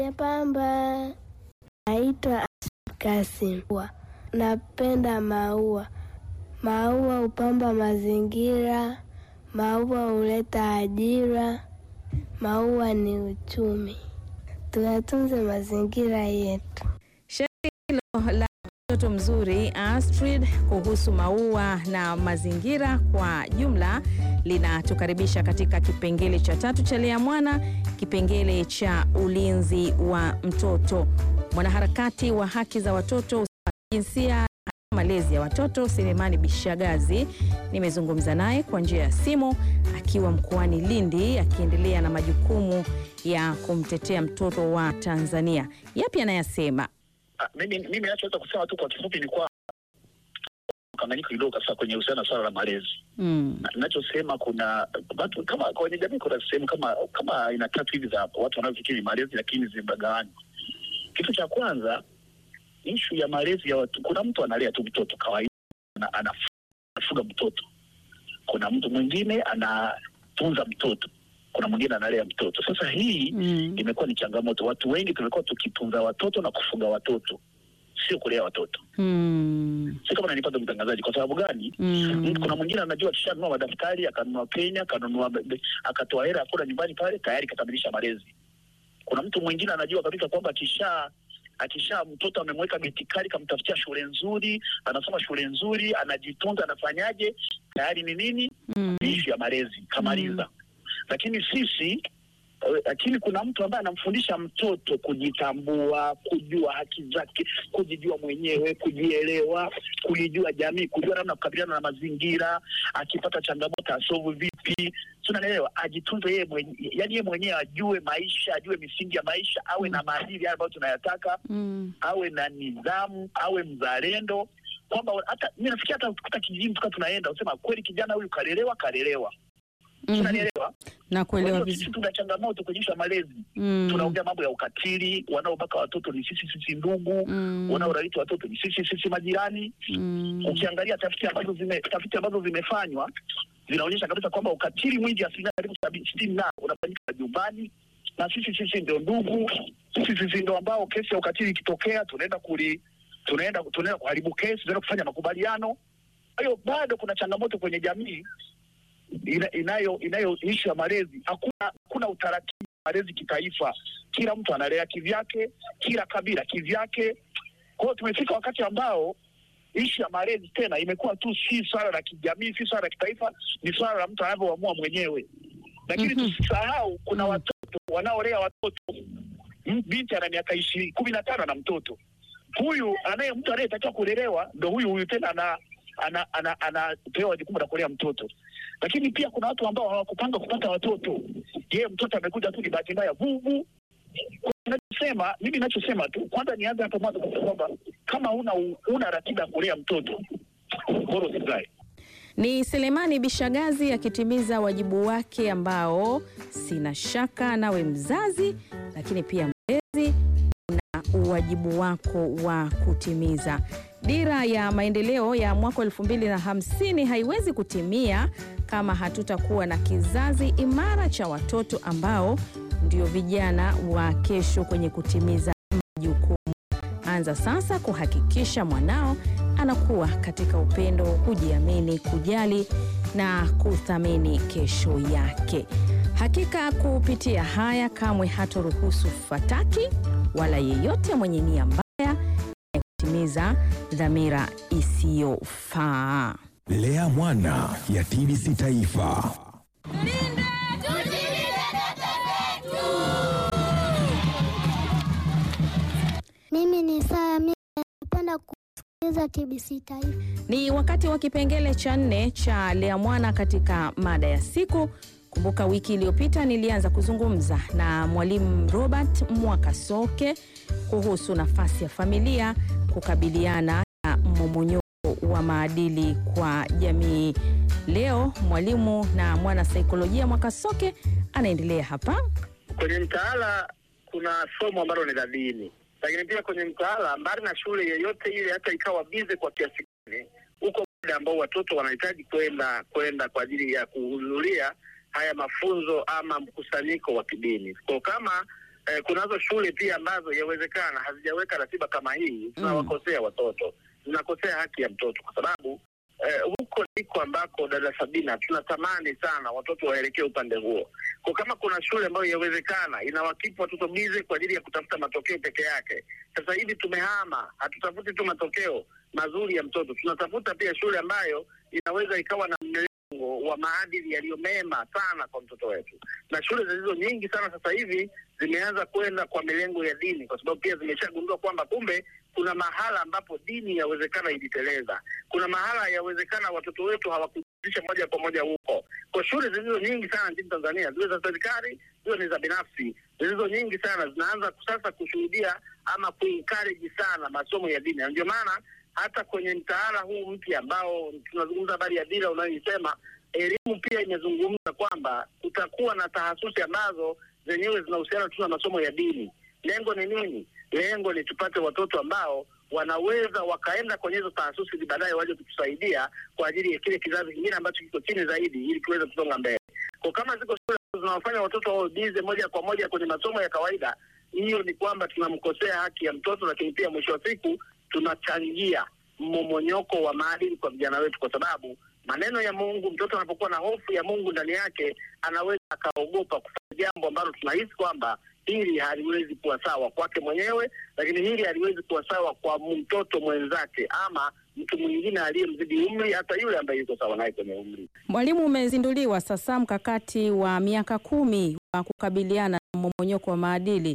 Pamba. Naitwa Kasim. Napenda maua. Maua hupamba mazingira. Maua huleta ajira. Maua ni uchumi. Tuyatunze mazingira yetu. Shairi la mtoto mzuri Astrid kuhusu maua na mazingira kwa jumla linatukaribisha katika kipengele cha 3 cha Lea Mwana, kipengele cha ulinzi wa mtoto. Mwanaharakati wa haki za watoto, jinsia na malezi ya watoto Selemani Bishagazi nimezungumza naye kwa njia ya simu akiwa mkoani Lindi, akiendelea na majukumu ya kumtetea mtoto wa Tanzania. Yapi anayasema? Mimi ninachoweza kusema tu kwa kifupi ni kwa kanganyika kidogo sasa kwenye uhusiano na swala la malezi. Ninachosema kuna watu kama kwenye jamii kuna sehemu kama ina tatu hivi za watu wanaofikiri malezi lakini zimegawanywa. Kitu cha kwanza, issue ya malezi ya watu, kuna mtu analea tu mtoto kawaida, anafuga mtoto. Kuna mtu mwingine anatunza mtoto. Kuna mwingine analea mtoto. Sasa hii imekuwa ni changamoto. Watu wengi tumekuwa tukitunza watoto na kufuga watoto, sio kulea watoto. Sio kama nanipata mtangazaji. Kwa sababu gani? Kuna mwingine anajua akishanunua madaftari, akanunua penya, akatoa hela akula nyumbani pale, tayari kakamilisha malezi. Kuna mtu mwingine anajua kabisa kwamba akisha mtoto amemweka mitikari, kamtafutia shule nzuri, anasoma shule nzuri, anajitunza, anafanyaje, tayari ni nini? Issue ya malezi kamaliza. Lakini kuna mtu ambaye anamfundisha mtoto kujitambua, kujua haki zake, kujijua mwenyewe, kujielewa, kujijua jamii, kujua namna kukabiliana na mazingira, akipata changamoto asolve vipi. Tunaelewa, ajitunze yeye mwenyewe, yani yeye mwenyewe ajue maisha, ajue misingi ya maisha, awe na maadili ambayo tunayataka, awe na nidhamu, awe mzalendo. Kwamba hata mimi nafikia hata kukuta kijijini tunaenda usema kweli kijana huyu kalelewa. Tunanielewa? Na kuelewa vizuri. Sisi tuna changamoto kwenye malezi. Tunaongea mambo ya ukatili, wanaobaka watoto ni sisi ndugu, wanaoraliti watoto ni sisi majirani. Ukiangalia tafiti ambazo zimefanywa zinaonyesha kabisa kwamba ukatili mwingi asilimia karibu 70 unafanyika nyumbani, na sisi ndio ndugu. Sisi ndio ambao kesi ya ukatili ikitokea tunaenda kuharibu kesi, tunaenda kufanya makubaliano. Kwa hiyo bado kuna changamoto kwenye jamii inayoishi ya malezi. Hakuna utaratibu wa malezi kitaifa. Kila mtu analea kivyake, kila kabila kivyake. Kwa hiyo tumefika wakati ambao ishi ya malezi tena imekuwa tu si swala la kijamii, si swala la kitaifa, ni swala la mtu anavyoamua mwenyewe. Lakini tusisahau kuna watoto wanaolea watoto. Binti ana miaka 15 na mtoto. Huyu mtu anayetakiwa kulelewa ndio huyu tena anapewa jukumu la kulea mtoto. Lakini pia kuna watu ambao hawakupanga kupata watoto. Mtoto amekuja tu ni bahati mbaya vuvu. Mimi ninachosema tu, kwanza nianze hapo mwanzo kwamba kama una ratiba kulea mtoto, bora usizae. Ni Selemani Bishagazi akitimiza wajibu wake ambao sina shaka nawe mzazi, lakini pia mlezi na wajibu wako wa kutimiza. Dira ya maendeleo ya mwaka 2050 haiwezi kutimia kama hatutakuwa na kizazi imara cha watoto ambao ndio vijana wa kesho kwenye kutimiza majukumu. Anza sasa kuhakikisha mwanao anakuwa katika upendo, kujiamini, kujali na kuthamini kesho yake. Hakika kupitia haya kamwe hatoruhusu fataki wala yeyote mwenye nia mbaya kutimiza dhamira isiyofaa. Lea Mwana ya TBC Taifa. Mimi ni Sara, mimi napenda kusikiliza TBC Taifa. Ni wakati wa kipengele cha 4 cha Lea Mwana katika mada ya siku. Kumbuka wiki iliyopita nilianza kuzungumza na Mwalimu Robert Mwakasoke kuhusu nafasi ya familia kukabiliana na mmomonyoko wa maadili kwa jamii. Leo mwalimu na mwana saikolojia Mwakasoke anaendelea hapa. Kwenye mtaala kuna somo ambalo ni la dini. Lakini pia kwenye mtaala, mbali na shule yoyote ile hata ikawa bize kwa kiasi gani, uko muda ambao watoto wanahitaji kwenda kwa ajili ya kuhudhuria haya mafunzo ama mkusanyiko wa kidini. Kwa kama kunazo shule pia ambazo yawezekana hazijaweka ratiba kama hii, tunawakosea watoto, tunakosea haki ya mtoto, kwa sababu huko ndiko ambako dada Sabina tunatamani sana watoto waelekee upande huo. Kwa kama kuna shule ambayo yawezekana inawakipa watoto bize kwa ajili ya kutafuta matokeo peke yake, sasa hivi tumehama, hatutafuti tu matokeo mazuri ya mtoto, tunatafuta pia shule ambayo inaweza ikawa na mlengo wa maadili yaliyo mema sana kwa mtoto wetu. Na shule zilizo nyingi sana sasa hivi zimeanza kwenda kwa milengo ya dini, kwa sababu pia zimeshagundua kwamba kumbe kuna mahala ambapo dini yawezekana iliteleza. Kuna mahala yawezekana watoto wetu hawakujisha moja kwa moja huko. Kwa shule zilizo nyingi sana nchini Tanzania, ziwe za serikali, ziwe ni za binafsi, zilizo nyingi sana zinaanza sasa kushuhudia ama kuencourage sana masomo ya dini. Ndio maana hata kwenye mtaala huu mpya ambao tunazungumza habari ya dira unayoisema, elimu pia imezungumza kwamba kutakuwa na tahasusi ambazo zenyewe zinahusiana tu na masomo ya dini. Lengo ni nini? Lengo ni tupate watoto ambao wanaweza wakaenda kwenye hizo tahasusi ili baadaye waje kutusaidia kwa ajili ya kile kizazi kingine ambacho kiko chini zaidi, ili tuweze kusonga mbele. Kwa kama ziko shule zinawafanya watoto wao bize moja kwa moja kwenye masomo ya kawaida, hiyo ni kwamba tunamkosea haki ya mtoto, lakini pia mwisho wa siku tunachangia mmomonyoko wa maadili kwa vijana wetu, kwa sababu maneno ya Mungu, mtoto anapokuwa na hofu ya Mungu ndani yake, anaweza akaogopa kufanya jambo ambalo tunahisi kwamba hili haliwezi kuwa sawa kwake mwenyewe, lakini hili haliwezi kuwa sawa kwa mtoto mwenzake ama mtu mwingine aliyemzidi umri, hata yule ambaye yuko sawa naye kwenye umri. Mwalimu, umezinduliwa sasa mkakati wa miaka 10 wa kukabiliana na mmomonyoko wa maadili.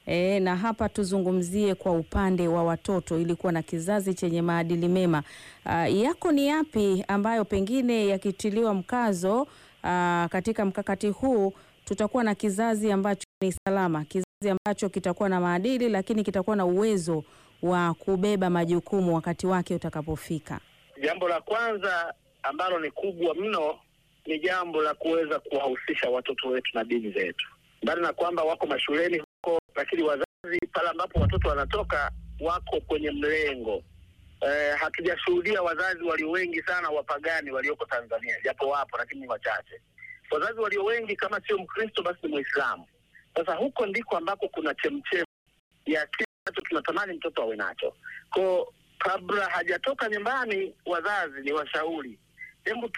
Na hapa tuzungumzie kwa upande wa watoto ili kuwa na kizazi chenye maadili mema. Yako ni yapi ambayo pengine yakitiliwa mkazo katika mkakati huu tutakuwa na kizazi ambacho ni salama, kizazi ambacho kitakuwa na maadili lakini kitakuwa na uwezo wa kubeba majukumu wakati wake utakapofika? Jambo la kwanza ambalo ni kubwa mno ni jambo la kuweza kuwahusisha watoto wetu na dini zetu. Bali na kwamba wako mashuleni huko, lakini wazazi pale ambapo watoto wanatoka wako kwenye mlengo. Hatujashuhudia wazazi walio wengi sana wapagani walioko Tanzania, japo wapo lakini ni wachache. Wazazi walio wengi kama sio Mkristo basi ni Muislamu. Sasa huko ndiko ambako kuna chemchemi ya kile ambacho tunatamani mtoto awe nacho. Kwa kabla hajatoka nyumbani, wazazi ni washauri, hebu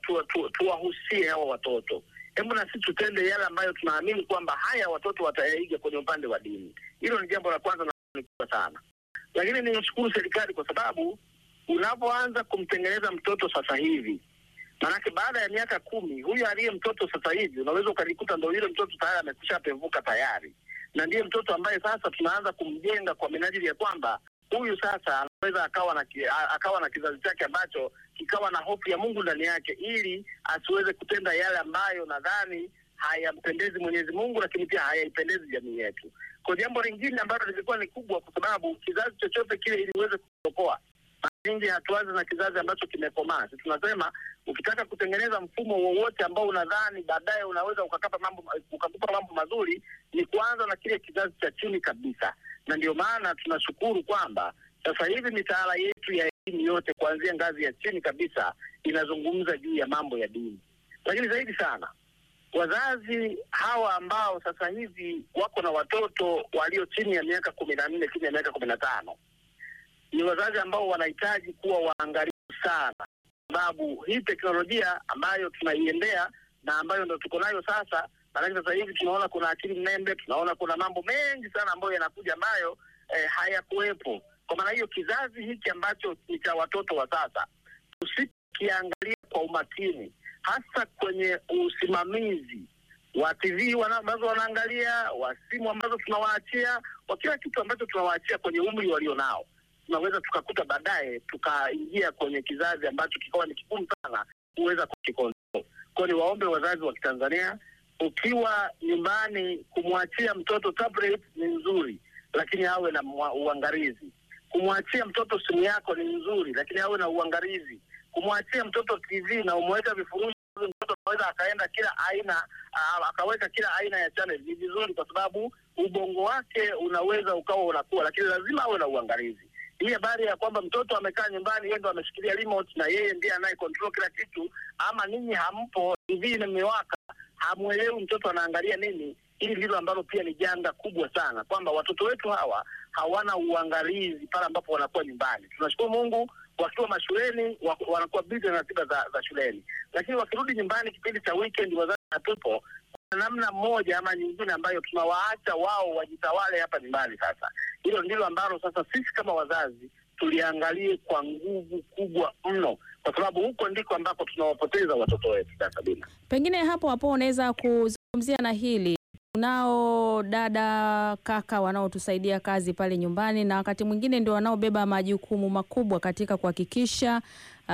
tuwahusie hao watoto. Hebu na sisi tutende yale ambayo tunaamini kwamba haya watoto watayaiga kwenye upande wa dini. Hilo ni jambo la kwanza na ni kubwa sana. Lakini nishukuru serikali kwa sababu unapoanza kumtengeneza mtoto sasa hivi, manake baada ya miaka 10 huyu aliye mtoto sasa hivi unaweza ukalikuta ndio yule mtoto tayari amekwishapevuka tayari. Na ndiye mtoto ambaye sasa tunaanza kumjenga kwa minajili ya kwamba huyu sasa anaweza akawa na kizazi chake ambacho kikawa na hofu ya Mungu ndani yake, ili asiweze kutenda yale ambayo nadhani hayampendezi Mwenyezi Mungu, lakini pia hayaipendezi jamii yetu. Kwa jambo lingine ambalo lilikuwa ni kubwa, kwa sababu kizazi chochote kile ili uweze kuokoa, nyingi hatuanze na kizazi ambacho kimekomaa. Tunasema ukitaka kutengeneza mfumo wowote ambao unadhani baadaye unaweza ukakupa mambo mazuri, ni kuanza na kile kizazi cha chini kabisa. Na ndio maana tunashukuru kwamba sasa hivi mitaala yetu ya elimu yote kuanzia ngazi ya chini kabisa inazungumza juu ya mambo ya dini. Lakini zaidi sana, wazazi hawa ambao sasa hivi wako na watoto walio chini ya miaka 14, chini ya miaka 15, ni wazazi ambao wanahitaji kuwa waangalifu sana, sababu hii teknolojia ambayo tunaiendea na ambayo ndio tuko nayo sasa, maana sasa hivi tunaona kuna akili mnembe, tunaona kuna mambo mengi sana ambayo yanakuja ambayo hayakuwepo. Kwa maana hiyo kizazi hiki ambacho ni cha watoto wa sasa, tusikiangalia kwa umakini, hasa kwenye usimamizi wa TV ambazo wanaangalia, wa simu ambazo tunawaachia, kwa kila kitu ambacho tunawaachia kwenye umri walionao, tunaweza tukakuta baadaye tukaingia kwenye kizazi ambacho kikawa ni kigumu sana kuweza kukikontrol. Kwa hiyo waombe wazazi wa Kitanzania, ukiwa nyumbani kumwachia mtoto tablet ni nzuri, lakini awe na uangalizi. Kumwachia mtoto simu yako ni nzuri, lakini awe na uangalizi. Kumwachia mtoto TV na umeweka vifurushi, mtoto anaweza akaenda kila aina, akaweka kila aina ya channel, ni vizuri kwa sababu ubongo wake unaweza ukawa unakuwa, lakini lazima awe na uangalizi. Hii habari ya kwamba mtoto amekaa nyumbani, yeye ndo ameshikilia remote na yeye ndiye anaye control kila kitu, ama ninyi hampo, TV imewaka, hamuelewi mtoto anaangalia nini, hili ndilo ambalo pia ni janga kubwa sana, kwamba watoto wetu hawa hawana uangalizi pale ambapo wanakuwa nyumbani. Tunashukuru Mungu, wakiwa mashuleni wanakuwa busy na ratiba za shuleni, lakini wakirudi nyumbani kipindi cha weekend wazazi hatupo, kwa namna moja ama nyingine ambayo tunawaacha wao wajitawale hapa nyumbani. Sasa hilo ndilo ambalo sasa sisi kama wazazi tuliangalie kwa nguvu kubwa mno, kwa sababu huko ndiko ambako tunawapoteza watoto wetu. Sabina, pengine hapo unaweza kuzungumzia na hili. Tunao dada kaka wanaotusaidia kazi pale nyumbani, na wakati mwingine ndio wanaobeba majukumu makubwa katika kuhakikisha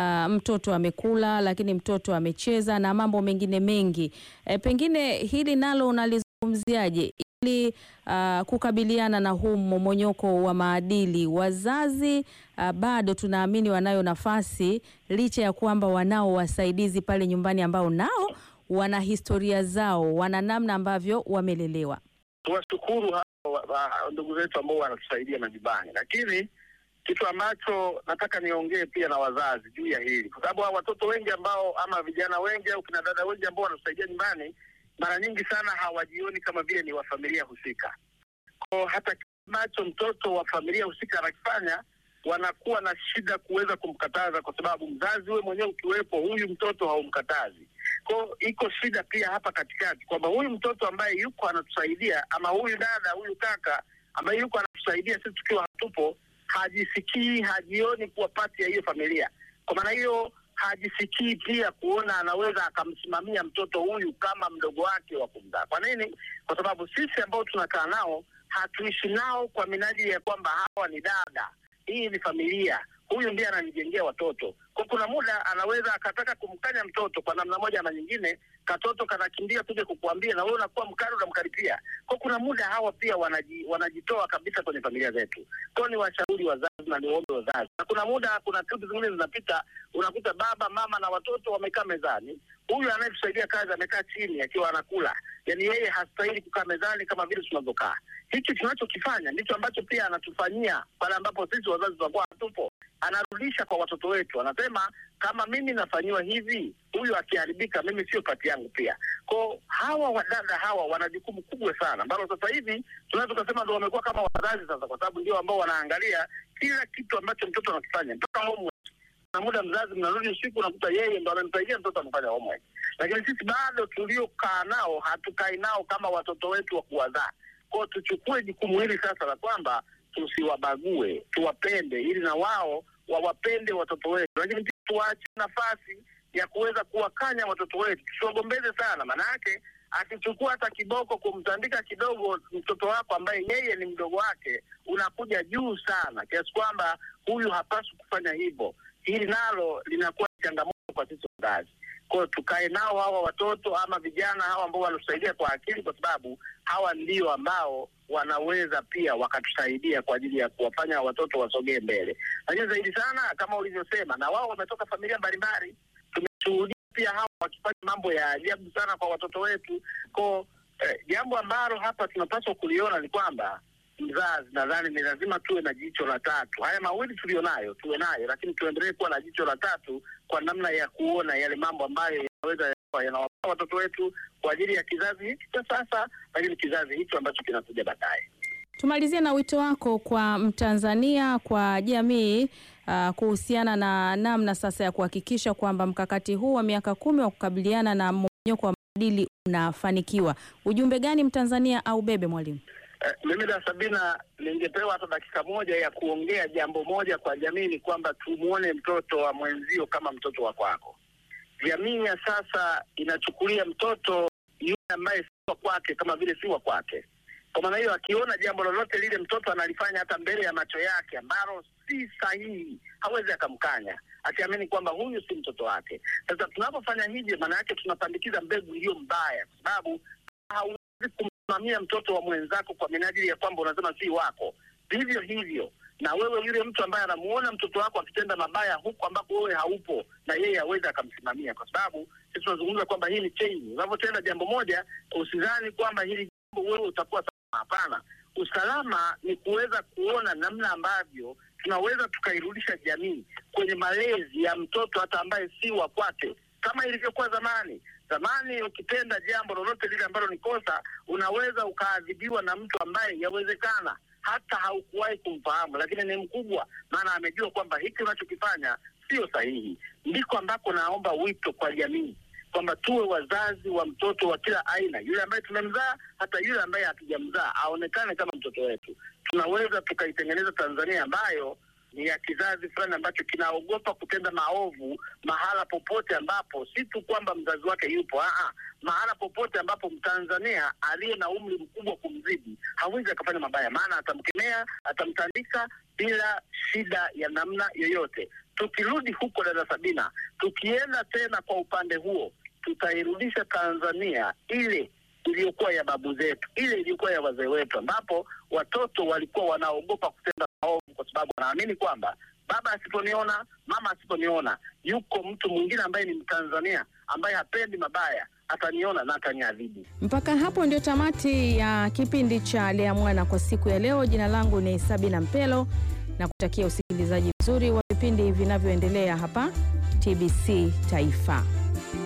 mtoto amekula, lakini mtoto amecheza na mambo mengine mengi. Pengine hili nalo unalizungumziaje ili kukabiliana na huu mmomonyoko wa maadili? Wazazi bado tunaamini wanayo nafasi, licha ya kwamba wanao wasaidizi pale nyumbani ambao nao wana historia zao, wana namna ambavyo wamelelewa. Tuwashukuru hao ndugu zetu ambao wanatusaidia majumbani, lakini kitu ambacho nataka niongee pia na wazazi juu ya hili, kwa sababu watoto wengi ambao ama vijana wengi au kina dada wengi ambao wanatusaidia nyumbani mara nyingi sana hawajioni kama vile ni wa familia husika. Kwa hata ambacho mtoto wa familia husika anakifanya, wanakuwa na shida kuweza kumkataza, kwa sababu mzazi wewe mwenyewe ukiwepo, huyu mtoto haumkatazi. Kwa iko shida pia hapa katikati, kwamba huyu mtoto ambaye yuko anatusaidia, ama huyu dada, huyu kaka ambaye yuko anatusaidia sisi tukiwa hatupo, hajisikii, hajioni kuwa pati ya hiyo familia. Kwa maana hiyo hajisikii pia kuona anaweza akamsimamia mtoto huyu kama mdogo wake wa kumzaa. Kwa nini? Kwa sababu sisi ambao tunakaa nao hatuishi nao kwa minajili ya kwamba hawa ni dada, hii ni familia, huyu ndiye ananijengea watoto. Kwa kuna muda anaweza akataka kumkanya mtoto kwa namna moja na nyingine, katoto kanakimbia kuja kukuambia na wewe unakuwa mkali unamkaribia. Kwa kuna muda hawa pia wanajitoa kabisa kwenye familia zetu. Kwa ni washauri wazazi na niombe wazazi. Na kuna muda, kuna clip zingine zinapita, unakuta baba, mama na watoto wamekaa mezani. Huyu anayetusaidia kazi amekaa chini akiwa anakula. Yaani yeye hastahili kukaa mezani kama vile tunavyokaa. Hiki tunachokifanya ndicho ambacho pia anatufanyia pale ambapo sisi wazazi tunakuwa hatupo. Anarudisha kwa watoto wetu. Anasema kama mimi nafanyiwa hivi, huyu akiharibika mimi sio pati yangu pia. Kwa hawa wadada hawa wana jukumu kubwa sana, ambalo sasa hivi tunaweza kusema ndio wamekuwa kama wazazi sasa, kwa sababu ndio ambao wanaangalia kila kitu ambacho mtoto anakifanya, mpaka homework. Na muda mzazi mnarudi usiku unakuta yeye ndo anamsaidia mtoto anafanya homework. Lakini sisi bado tuliokaa nao hatukai nao kama watoto wetu wa kuwazaa. Kwa tuchukue jukumu hili sasa la kwamba tusiwabague, tuwapende ili na wao wawapende watoto wetu. Lakini pia tuache nafasi ya kuweza kuwakanya watoto wetu. Tusiwagombeze sana, maana yake akichukua hata kiboko kumtandika kidogo mtoto wako ambaye yeye ni mdogo wake, unakuja juu sana kiasi kwamba huyu hapaswi kufanya hivyo. Hili nalo linakuwa changamoto kwa sisi wazazi. Kwa tukae nao hawa watoto ama vijana hawa ambao wanatusaidia kwa akili, kwa sababu hawa ndio ambao wanaweza pia wakatusaidia kwa ajili ya kuwafanya watoto wasogee mbele. Lakini zaidi sana kama ulivyosema, na wao wametoka familia mbalimbali, tumeshuhudia pia hawa wakifanya mambo ya ajabu sana kwa watoto wetu. Kwa jambo ambalo hapa tunapaswa kuliona ni kwamba mzazi, nadhani ni lazima tuwe na jicho la tatu. Haya mawili tulionayo tuwe nayo, lakini tuendelee kuwa na jicho la tatu kwa namna ya kuona yale mambo ambayo yanaweza yanawapa watoto wetu kwa ajili ya kizazi hiki cha sasa, lakini kizazi hicho ambacho kinakuja baadaye. Tumalizie na wito wako kwa Mtanzania, kwa jamii, kuhusiana na namna sasa ya kuhakikisha kwamba mkakati huu wa miaka 10 wa kukabiliana na mmomonyoko wa maadili unafanikiwa. Ujumbe gani Mtanzania au bebe, mwalimu? Mimi na Sabina ningepewa hata dakika moja ya kuongea jambo moja kwa jamii, ni kwamba tumuone mtoto wa mwenzio kama mtoto wa kwako. Jamii ya sasa inachukulia mtoto yule ambaye si wa kwake kama vile si wa kwake. Kwa maana hiyo, akiona jambo lolote lile mtoto analifanya hata mbele ya macho yake ambalo si sahihi, hawezi akamkanya, akiamini kwamba huyu si mtoto wake. Sasa tunapofanya hivi, maana yake tunapandikiza mbegu hiyo mbaya, kwa sababu hauwezi kumsimamia mtoto wa mwenzako kwa minajili ya kwamba unasema si wako. Vivyo hivyo na wewe, yule mtu ambaye anamuona mtoto wako akitenda mabaya huko ambako wewe haupo, na yeye hawezi akamsimamia, kwa sababu sisi tunazungumza kwamba hii ni change. Unapotenda jambo moja, usidhani kwamba hili jambo wewe utakuwa salama. Hapana. Usalama ni kuweza kuona namna ambavyo tunaweza tukairudisha jamii kwenye malezi ya mtoto hata ambaye si wa kwake, kama ilivyokuwa zamani. Zamani ukitenda jambo lolote lile ambalo ni kosa, unaweza ukaadhibiwa na mtu ambaye yawezekana hata haukuwahi kumfahamu, lakini ni mkubwa, maana amejua kwamba hiki unachokifanya sio sahihi. Ndiko ambako naomba wito kwa jamii kwamba tuwe wazazi wa mtoto wa kila aina, yule ambaye tumemzaa, hata yule ambaye hatujamzaa, aonekane kama mtoto wetu. Tunaweza tukaitengeneza Tanzania ambayo ni ya kizazi fulani ambacho kinaogopa kutenda maovu mahala popote ambapo si tu kwamba mzazi wake yupo, mahala popote ambapo Mtanzania aliye na umri mkubwa kumzidi hawezi akafanya mabaya, maana atamkemea, atamtandika bila shida ya namna yoyote. Tukirudi huko dada Sabina, tukienda tena kwa upande huo, tutairudisha Tanzania ile iliyokuwa ya babu zetu, ile iliyokuwa ya wazee wetu, ambapo watoto walikuwa wanaogopa kutenda maovu kwa sababu wanaamini kwamba baba asiponiona, mama asiponiona, yuko mtu mwingine ambaye ni Mtanzania ambaye hapendi mabaya, ataniona na ataniadhibu. Mpaka hapo ndio tamati ya kipindi cha Lea Mwana kwa siku ya leo. Jina langu ni Sabina Mpelo na kutakia usikilizaji mzuri wa vipindi vinavyoendelea hapa TBC Taifa.